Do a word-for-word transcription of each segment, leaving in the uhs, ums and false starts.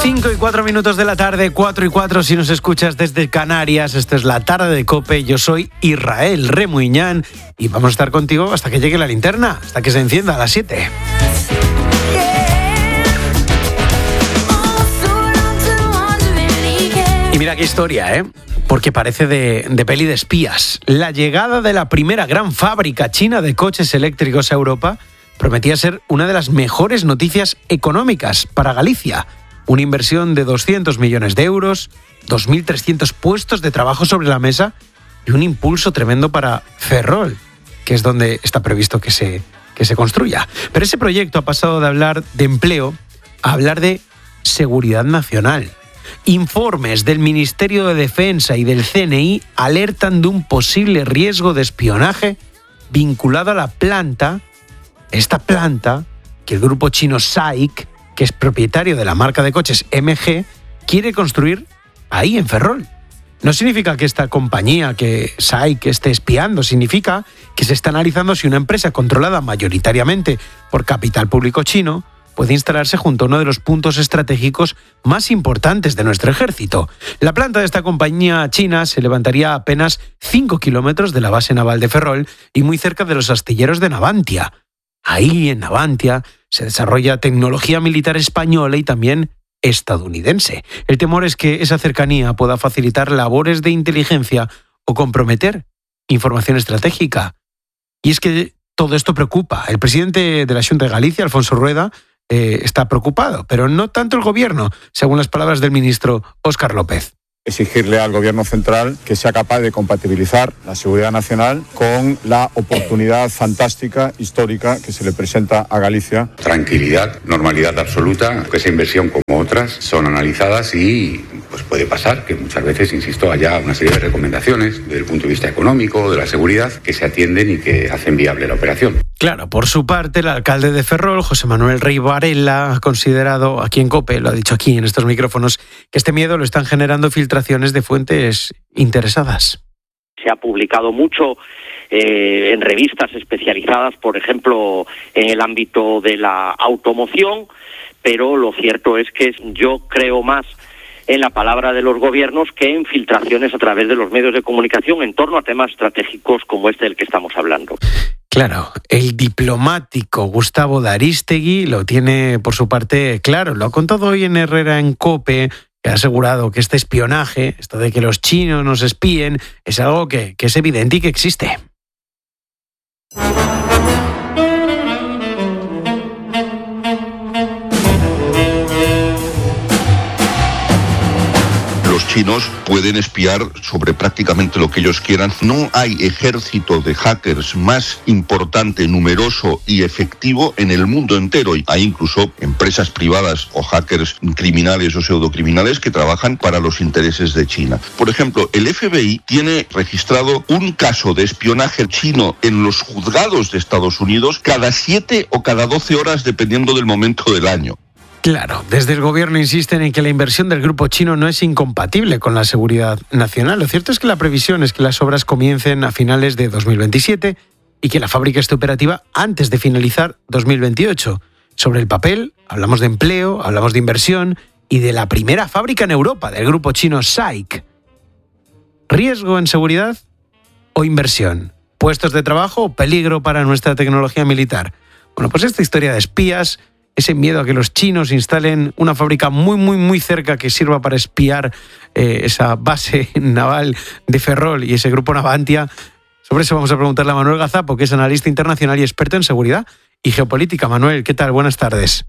cinco y cuatro minutos de la tarde, cuatro y cuatro si nos escuchas desde Canarias. Esto es La Tarde de COPE. Yo soy Israel Remuiñán y vamos a estar contigo hasta que llegue la linterna, hasta que se encienda a las siete. Y mira qué historia, ¿eh? Porque parece de, de peli de espías. La llegada de la primera gran fábrica china de coches eléctricos a Europa prometía ser una de las mejores noticias económicas para Galicia. Una inversión de doscientos millones de euros, dos mil trescientos puestos de trabajo sobre la mesa y un impulso tremendo para Ferrol, que es donde está previsto que se, que se construya. Pero ese proyecto ha pasado de hablar de empleo a hablar de seguridad nacional. Informes del Ministerio de Defensa y del C N I alertan de un posible riesgo de espionaje vinculado a la planta, esta planta que el grupo chino S A I C, que es propietario de la marca de coches M G, quiere construir ahí en Ferrol. No significa que esta compañía, que S A I C esté espiando, significa que se está analizando si una empresa controlada mayoritariamente por capital público chino puede instalarse junto a uno de los puntos estratégicos más importantes de nuestro ejército. La planta de esta compañía china se levantaría a apenas cinco kilómetros de la base naval de Ferrol y muy cerca de los astilleros de Navantia. Ahí, en Navantia, se desarrolla tecnología militar española y también estadounidense. El temor es que esa cercanía pueda facilitar labores de inteligencia o comprometer información estratégica. Y es que todo esto preocupa. El presidente de la Xunta de Galicia, Alfonso Rueda, eh, está preocupado, pero no tanto el gobierno, según las palabras del ministro Óscar López. Exigirle al gobierno central que sea capaz de compatibilizar la seguridad nacional con la oportunidad fantástica, histórica, que se le presenta a Galicia. Tranquilidad, normalidad absoluta, que esa inversión como otras son analizadas y pues puede pasar que muchas veces, insisto, haya una serie de recomendaciones desde el punto de vista económico, de la seguridad, que se atienden y que hacen viable la operación. Claro, por su parte, el alcalde de Ferrol, José Manuel Rey Varela, ha considerado aquí en COPE, lo ha dicho aquí en estos micrófonos, que este miedo lo están generando filtraciones de fuentes interesadas. Se ha publicado mucho eh, en revistas especializadas, por ejemplo, en el ámbito de la automoción, pero lo cierto es que yo creo más en la palabra de los gobiernos que en filtraciones a través de los medios de comunicación en torno a temas estratégicos como este del que estamos hablando. Claro, el diplomático Gustavo de Arístegui lo tiene por su parte claro. Lo ha contado hoy en Herrera en COPE, que ha asegurado que este espionaje, esto de que los chinos nos espíen, es algo que, que es evidente y que existe. Los chinos pueden espiar sobre prácticamente lo que ellos quieran. No hay ejército de hackers más importante, numeroso y efectivo en el mundo entero. Hay incluso empresas privadas o hackers criminales o pseudocriminales que trabajan para los intereses de China. Por ejemplo, el F B I tiene registrado un caso de espionaje chino en los juzgados de Estados Unidos cada siete o cada doce horas, dependiendo del momento del año. Claro, desde el gobierno insisten en que la inversión del grupo chino no es incompatible con la seguridad nacional. Lo cierto es que la previsión es que las obras comiencen a finales de dos mil veintisiete y que la fábrica esté operativa antes de finalizar dos mil veintiocho. Sobre el papel, hablamos de empleo, hablamos de inversión y de la primera fábrica en Europa del grupo chino S A I C. ¿Riesgo en seguridad o inversión? ¿Puestos de trabajo o peligro para nuestra tecnología militar? Bueno, pues esta historia de espías, ese miedo a que los chinos instalen una fábrica muy, muy, muy cerca que sirva para espiar eh, esa base naval de Ferrol y ese grupo Navantia. Sobre eso vamos a preguntarle a Manuel Gazapo, que es analista internacional y experto en seguridad y geopolítica. Manuel, ¿qué tal? Buenas tardes.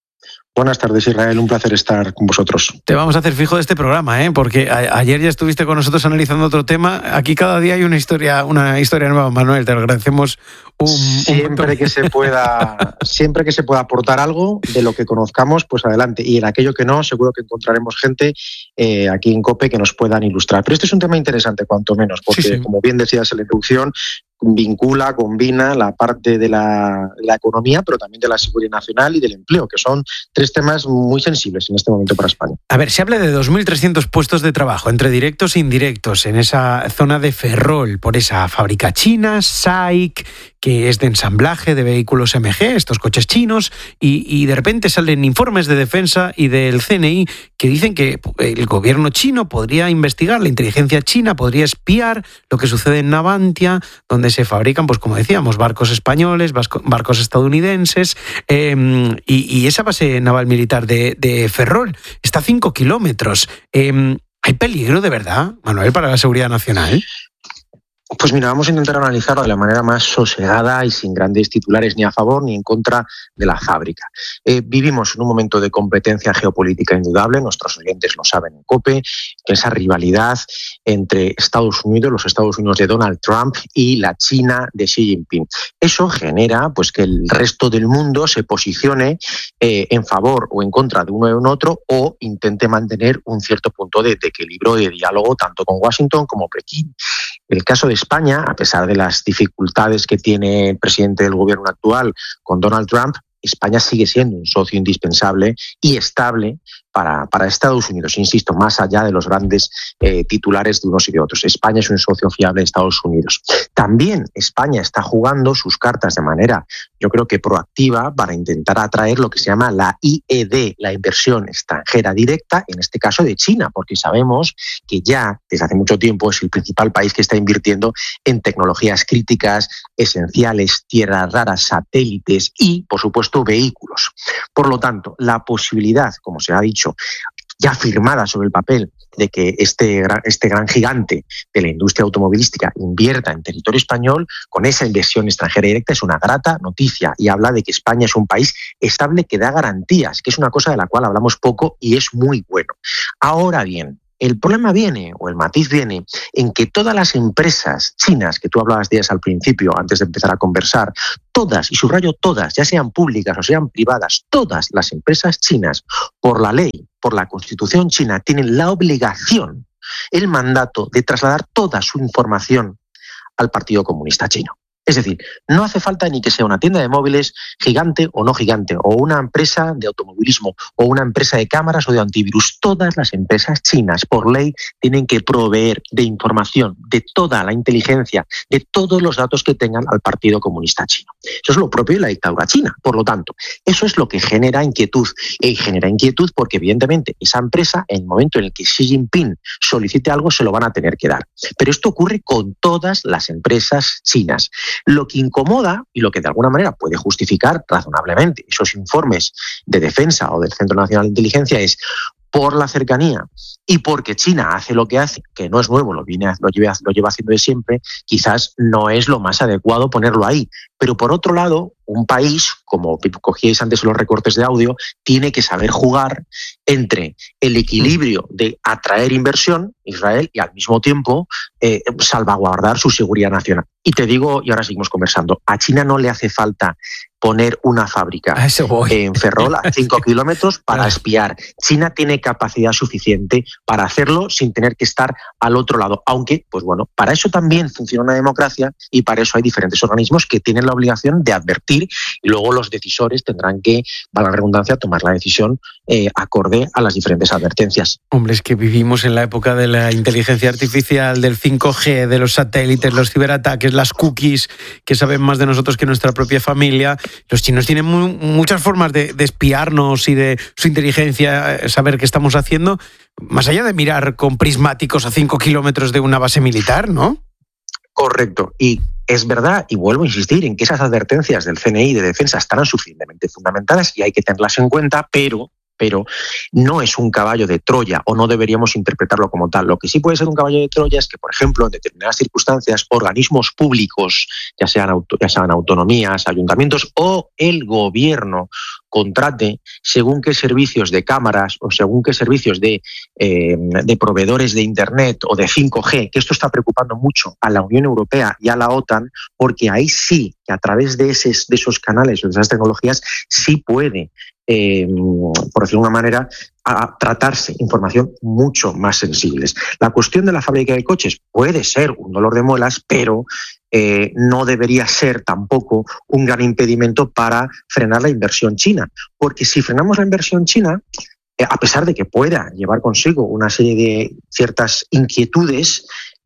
Buenas tardes, Israel. Un placer estar con vosotros. Te vamos a hacer fijo de este programa, ¿eh? Porque a- ayer ya estuviste con nosotros analizando otro tema. Aquí cada día hay una historia, una historia nueva, Manuel. Te lo agradecemos un, siempre un que se pueda, siempre que se pueda aportar algo de lo que conozcamos, pues adelante. Y en aquello que no, seguro que encontraremos gente eh, aquí en COPE que nos puedan ilustrar. Pero este es un tema interesante, cuanto menos, porque sí, sí. como bien decías en la introducción, vincula, combina la parte de la, la economía, pero también de la seguridad nacional y del empleo, que son tres temas muy sensibles en este momento para España. A ver, se habla de dos mil trescientos puestos de trabajo, entre directos e indirectos, en esa zona de Ferrol, por esa fábrica china, S A I C, que es de ensamblaje de vehículos M G, estos coches chinos, y, y de repente salen informes de defensa y del C N I que dicen que el gobierno chino podría investigar, la inteligencia china podría espiar lo que sucede en Navantia, donde se fabrican, pues como decíamos, barcos españoles, barcos estadounidenses, eh, y, y esa base naval militar de, de Ferrol está a cinco kilómetros. Eh, ¿Hay peligro de verdad, Manuel, para la seguridad nacional? Pues mira, vamos a intentar analizarlo de la manera más sosegada y sin grandes titulares ni a favor ni en contra de la fábrica. Eh, vivimos en un momento de competencia geopolítica indudable, nuestros oyentes lo saben en COPE, que esa rivalidad entre Estados Unidos, los Estados Unidos de Donald Trump y la China de Xi Jinping. Eso genera pues que el resto del mundo se posicione eh, en favor o en contra de uno y de otro o intente mantener un cierto punto de, de equilibrio y de diálogo tanto con Washington como Pekín. El caso de España, a pesar de las dificultades que tiene el presidente del gobierno actual con Donald Trump, España sigue siendo un socio indispensable y estable para, para Estados Unidos, insisto, más allá de los grandes eh, titulares de unos y de otros. España es un socio fiable de Estados Unidos. También España está jugando sus cartas de manera, yo creo que proactiva, para intentar atraer lo que se llama la I E D, la inversión extranjera directa, en este caso de China, porque sabemos que ya desde hace mucho tiempo es el principal país que está invirtiendo en tecnologías críticas, esenciales, tierras raras, satélites y, por supuesto, vehículos. Por lo tanto, la posibilidad, como se ha dicho, ya firmada sobre el papel, de que este gran, este gran gigante de la industria automovilística invierta en territorio español con esa inversión extranjera directa es una grata noticia y habla de que España es un país estable que da garantías, que es una cosa de la cual hablamos poco y es muy bueno. Ahora bien, el problema viene, o el matiz viene, en que todas las empresas chinas, que tú hablabas de ellas al principio, antes de empezar a conversar, todas, y subrayo todas, ya sean públicas o sean privadas, todas las empresas chinas, por la ley, por la Constitución china, tienen la obligación, el mandato de trasladar toda su información al Partido Comunista Chino. Es decir, no hace falta ni que sea una tienda de móviles gigante o no gigante, o una empresa de automovilismo, o una empresa de cámaras o de antivirus. Todas las empresas chinas, por ley, tienen que proveer de información, de toda la inteligencia, de todos los datos que tengan al Partido Comunista Chino. Eso es lo propio de la dictadura china. Por lo tanto, eso es lo que genera inquietud. Y genera inquietud porque, evidentemente, esa empresa, en el momento en el que Xi Jinping solicite algo, se lo van a tener que dar. Pero esto ocurre con todas las empresas chinas. Lo que incomoda y lo que de alguna manera puede justificar razonablemente esos informes de defensa o del Centro Nacional de Inteligencia es por la cercanía y porque China hace lo que hace, que no es nuevo, lo, viene, lo, lleva, lo lleva haciendo de siempre, quizás no es lo más adecuado ponerlo ahí. Pero por otro lado, un país, como cogíais antes los recortes de audio, tiene que saber jugar entre el equilibrio de atraer inversión, Israel, y al mismo tiempo eh, salvaguardar su seguridad nacional. Y te digo, y ahora seguimos conversando, a China no le hace falta poner una fábrica en Ferrol a cinco kilómetros para espiar. China tiene capacidad suficiente para hacerlo sin tener que estar al otro lado. Aunque, pues bueno, para eso también funciona una democracia y para eso hay diferentes organismos que tienen la obligación de advertir y luego los decisores tendrán que, valga la redundancia, tomar la decisión eh, acorde a las diferentes advertencias. Hombre, es que vivimos en la época de la inteligencia artificial, del cinco G, de los satélites, los ciberataques, las cookies, que saben más de nosotros que nuestra propia familia. Los chinos tienen muy, muchas formas de, de espiarnos y de su inteligencia saber qué estamos haciendo, más allá de mirar con prismáticos a cinco kilómetros de una base militar, ¿no? Correcto. Y es verdad, y vuelvo a insistir en que esas advertencias del C N I de defensa están suficientemente fundamentadas y hay que tenerlas en cuenta, pero... pero no es un caballo de Troya o no deberíamos interpretarlo como tal. Lo que sí puede ser un caballo de Troya es que, por ejemplo, en determinadas circunstancias, organismos públicos, ya sean, auto, ya sean autonomías, ayuntamientos o el gobierno, contrate según qué servicios de cámaras o según qué servicios de, eh, de proveedores de Internet o de cinco G, que esto está preocupando mucho a la Unión Europea y a la OTAN, porque ahí sí, que a través de, ese, de esos canales o de esas tecnologías, sí puede, eh, por decirlo de una manera, a tratarse información mucho más sensibles. La cuestión de la fábrica de coches puede ser un dolor de muelas, pero eh, no debería ser tampoco un gran impedimento para frenar la inversión china, porque si frenamos la inversión china, eh, a pesar de que pueda llevar consigo una serie de ciertas inquietudes,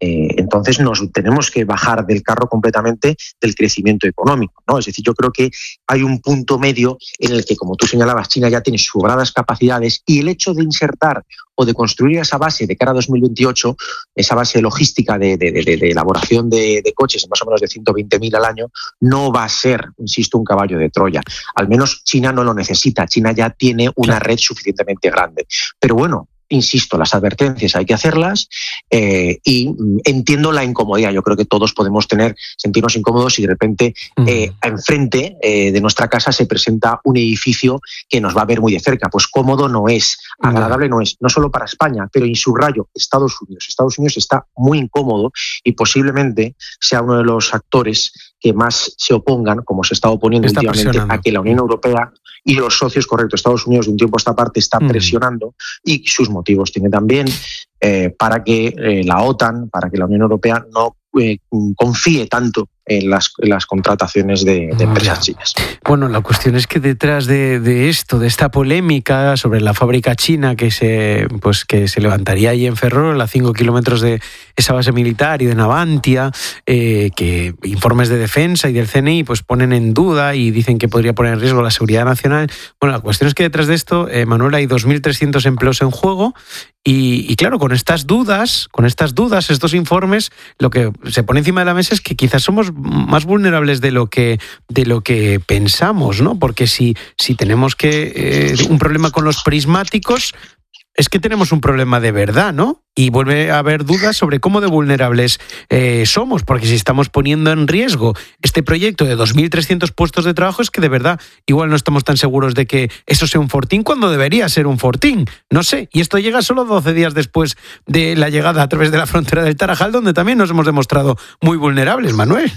eh, entonces nos tenemos que bajar del carro completamente del crecimiento económico, ¿no? Es decir, yo creo que hay un punto medio en el que, como tú señalabas, China ya tiene sobradas capacidades y el hecho de insertar o de construir esa base de cara a dos mil veintiocho, esa base logística de, de, de, de elaboración de, de coches más o menos de ciento veinte mil al año, no va a ser, insisto, un caballo de Troya. Al menos China no lo necesita. China ya tiene una red suficientemente grande. Pero bueno, insisto, las advertencias hay que hacerlas eh, y mm, entiendo la incomodidad. Yo creo que todos podemos tener, sentirnos incómodos si de repente eh, enfrente eh, de nuestra casa se presenta un edificio que nos va a ver muy de cerca. Pues cómodo no es, agradable no es, no solo para España, pero en subrayo Estados Unidos. Estados Unidos está muy incómodo y posiblemente sea uno de los actores que más se opongan, como se está oponiendo está últimamente, a que la Unión Europea y los socios, correcto, Estados Unidos de un tiempo a esta parte está presionando mm. y sus motivos tiene también eh, para que eh, la OTAN, para que la Unión Europea no eh, confíe tanto en las, en las contrataciones de, de empresas chinas. Bueno, la cuestión es que detrás de, de esto, de esta polémica sobre la fábrica china que se, pues, que se levantaría ahí en Ferrol, a cinco kilómetros de esa base militar y de Navantia, eh, que informes de defensa y del C N I pues ponen en duda y dicen que podría poner en riesgo la seguridad nacional. Bueno, la cuestión es que detrás de esto, eh, Manuel, hay dos mil trescientos empleos en juego y, y claro, con estas dudas, con estas dudas, estos informes, lo que se pone encima de la mesa es que quizás somos más vulnerables de lo que de lo que pensamos, ¿no? Porque si, si tenemos que eh, un problema con los prismáticos, es que tenemos un problema de verdad, ¿no? Y vuelve a haber dudas sobre cómo de vulnerables eh, somos, porque si estamos poniendo en riesgo este proyecto de dos mil trescientos puestos de trabajo, es que de verdad igual no estamos tan seguros de que eso sea un fortín cuando debería ser un fortín. No sé, y esto llega solo doce días después de la llegada a través de la frontera del Tarajal, donde también nos hemos demostrado muy vulnerables, Manuel.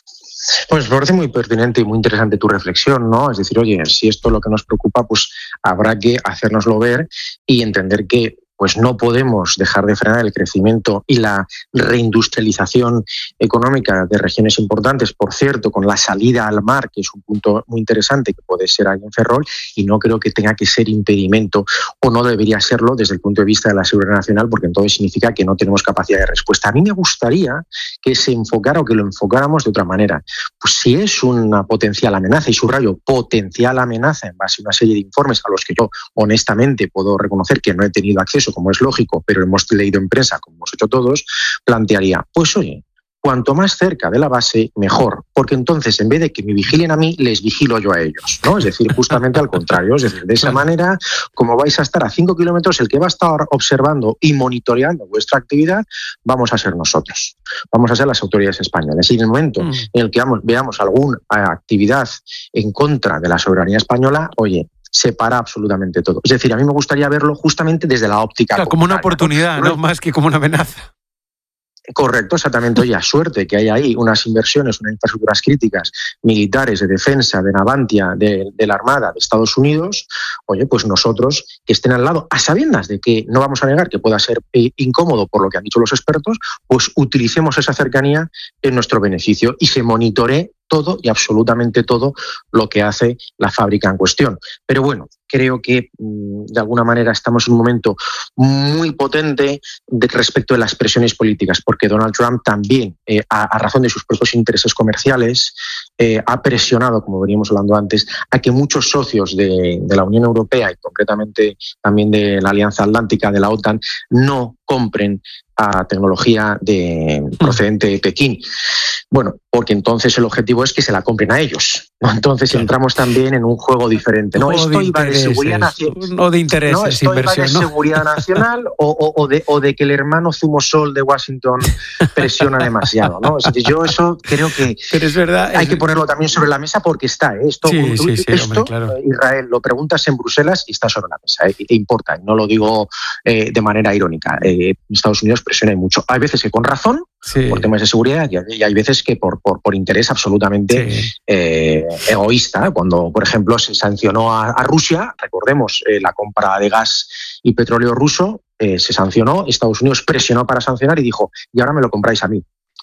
Pues me parece muy pertinente y muy interesante tu reflexión, ¿no? Es decir, oye, si esto es lo que nos preocupa, pues habrá que hacérnoslo ver y entender que pues no podemos dejar de frenar el crecimiento y la reindustrialización económica de regiones importantes, por cierto, con la salida al mar, que es un punto muy interesante que puede ser ahí en Ferrol, y no creo que tenga que ser impedimento o no debería serlo desde el punto de vista de la seguridad nacional, porque entonces significa que no tenemos capacidad de respuesta. A mí me gustaría que se enfocara o que lo enfocáramos de otra manera. Pues si es una potencial amenaza, y subrayo potencial amenaza en base a una serie de informes a los que yo honestamente puedo reconocer que no he tenido acceso, como es lógico, pero hemos leído en prensa, como hemos hecho todos, plantearía, pues oye, cuanto más cerca de la base, mejor, porque entonces en vez de que me vigilen a mí, les vigilo yo a ellos, ¿no? Es decir, justamente al contrario, es decir, de esa manera, como vais a estar a cinco kilómetros, el que va a estar observando y monitoreando vuestra actividad, vamos a ser nosotros, vamos a ser las autoridades españolas. Y en el momento mm. en el que veamos, veamos alguna actividad en contra de la soberanía española, oye, se para absolutamente todo. Es decir, a mí me gustaría verlo justamente desde la óptica. Claro, como una oportunidad, ¿no? ¿no? Más que como una amenaza. Correcto, exactamente. Oye, a suerte que hay ahí unas inversiones, unas infraestructuras críticas militares, de defensa, de Navantia, de, de la Armada de Estados Unidos, oye, pues nosotros que estén al lado, a sabiendas de que no vamos a negar que pueda ser eh, incómodo por lo que han dicho los expertos, pues utilicemos esa cercanía en nuestro beneficio y se monitoree todo y absolutamente todo lo que hace la fábrica en cuestión. Pero bueno, creo que de alguna manera estamos en un momento muy potente de, respecto de las presiones políticas, porque Donald Trump también, eh, a, a razón de sus propios intereses comerciales, eh, ha presionado, como veníamos hablando antes, a que muchos socios de, de la Unión Europea y concretamente también de la Alianza Atlántica, de la OTAN, no compren a tecnología de, procedente de Pekín. Bueno, porque entonces el objetivo es que se la compren a ellos, ¿no? Entonces claro. entramos también en un juego diferente. No, esto iba de seguridad nacional. O de intereses, no, esto inversión, iba de ¿no? seguridad nacional o, o, o, de, o de que el hermano Zumosol de Washington presiona demasiado, ¿no? Es decir, yo eso creo que Pero es verdad, hay es... que ponerlo también sobre la mesa porque está. ¿eh? Esto, sí, tú, sí, sí, esto hombre, claro. Israel, lo preguntas en Bruselas y está sobre la mesa. ¿eh? E importa, no lo digo eh, de manera irónica. Eh, Estados Unidos presiona mucho. Hay veces que con razón, sí. por temas de seguridad, y hay veces que por, por, por interés absolutamente sí. eh, egoísta. Cuando, por ejemplo, se sancionó a, a Rusia, recordemos eh, la compra de gas y petróleo ruso, eh, se sancionó, Estados Unidos presionó para sancionar y dijo, y ahora me lo compráis a mí.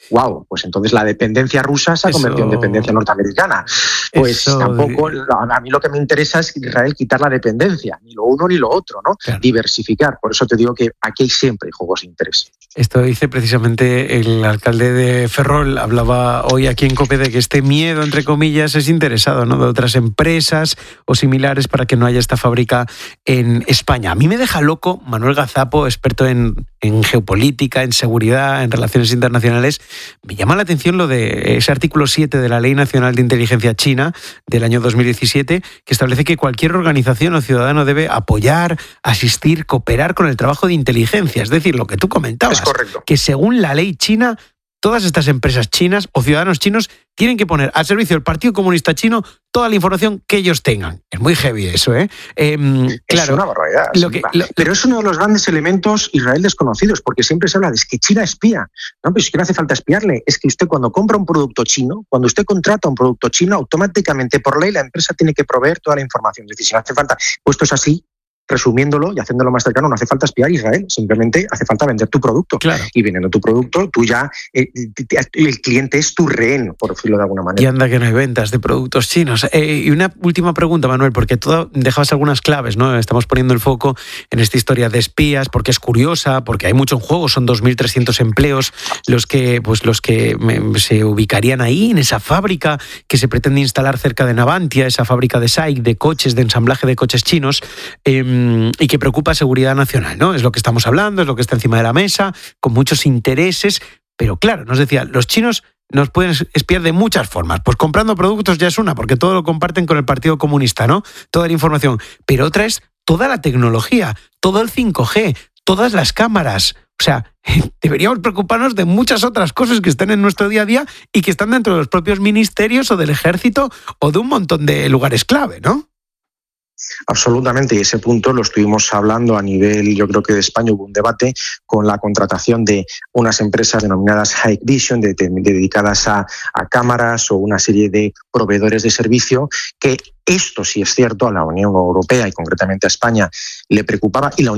wow, pues entonces la dependencia rusa se ha convertido Eso... en dependencia norteamericana. Pues Eso... tampoco, a mí lo que me interesa es Israel quitar la dependencia, ni lo uno ni lo otro, ¿no? Claro. Diversificar. Por eso te digo que aquí hay siempre juegos de interés. Esto dice precisamente el alcalde de Ferrol, hablaba hoy aquí en COPE de que este miedo, entre comillas, es interesado, ¿no?, de otras empresas o similares para que no haya esta fábrica en España. A mí me deja loco Manuel Gazapo, experto en, en geopolítica, en seguridad, en relaciones internacionales. Me llama la atención lo de ese artículo siete de la Ley Nacional de Inteligencia China del año dos mil diecisiete, que establece que cualquier organización o ciudadano debe apoyar, asistir, cooperar con el trabajo de inteligencia. Es decir, lo que tú comentabas, es correcto. Que según la ley china, todas estas empresas chinas o ciudadanos chinos tienen que poner al servicio del Partido Comunista Chino toda la información que ellos tengan. Es muy heavy eso, ¿eh? eh claro, es una barbaridad. Lo que, lo, pero es uno de los grandes elementos Israel desconocidos, porque siempre se habla de es que China espía. No, pero es que no hace falta espiarle. Es que usted cuando compra un producto chino, cuando usted contrata un producto chino, automáticamente por ley la empresa tiene que proveer toda la información. Es decir, si no hace falta, puesto es así, resumiéndolo y haciéndolo más cercano, no hace falta espiar a Israel, simplemente hace falta vender tu producto. Claro. Y vendiendo tu producto, tú ya, eh, el cliente es tu rehén, por decirlo de alguna manera. Y anda que no hay ventas de productos chinos. Eh, y una última pregunta, Manuel, porque tú dejabas algunas claves, ¿no? Estamos poniendo el foco en esta historia de espías, porque es curiosa, porque hay mucho en juego, son dos mil trescientos empleos los que, pues, los que se ubicarían ahí, en esa fábrica que se pretende instalar cerca de Navantia, esa fábrica de S A I C, de coches, de ensamblaje de coches chinos, eh, y que preocupa seguridad nacional, ¿no? Es lo que estamos hablando, es lo que está encima de la mesa, con muchos intereses, pero claro, nos decía, los chinos nos pueden espiar de muchas formas. Pues comprando productos ya es una, porque todo lo comparten con el Partido Comunista, ¿no? Toda la información. Pero otra es toda la tecnología, todo el cinco G, todas las cámaras. O sea, deberíamos preocuparnos de muchas otras cosas que están en nuestro día a día y que están dentro de los propios ministerios o del ejército o de un montón de lugares clave, ¿no? Absolutamente, y ese punto lo estuvimos hablando a nivel, yo creo que de España hubo un debate con la contratación de unas empresas denominadas High Vision, de, de, dedicadas a, a cámaras o una serie de proveedores de servicio, que esto sí es cierto a la Unión Europea y concretamente a España le preocupaba, y la